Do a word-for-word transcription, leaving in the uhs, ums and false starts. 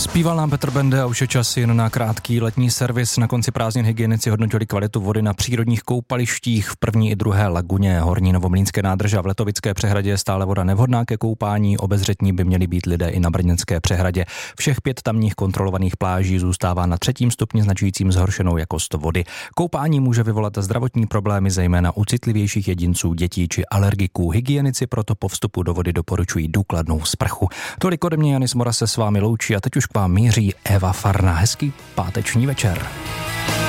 Zpíval nám Petr Bende a už je čas jen na krátký letní servis. Na konci prázdnin hygienici hodnotili kvalitu vody na přírodních koupalištích v první i druhé laguně Horní Novomlýnské nádrže a v Letovické přehradě je stále voda nevhodná ke koupání. Obezřetní by měli být lidé i na Brněnské přehradě. Všech pět tamních kontrolovaných pláží zůstává na třetím stupni značujícím zhoršenou jakost vody. Koupání může vyvolat zdravotní problémy, zejména u citlivějších jedinců, dětí či alergiků. Hygienici proto po vstupu do vody doporučují důkladnou sprchu. Tolik ode mě, Janis Mora se s vámi loučí a teď už k vám míří Eva Farna. Hezký páteční večer.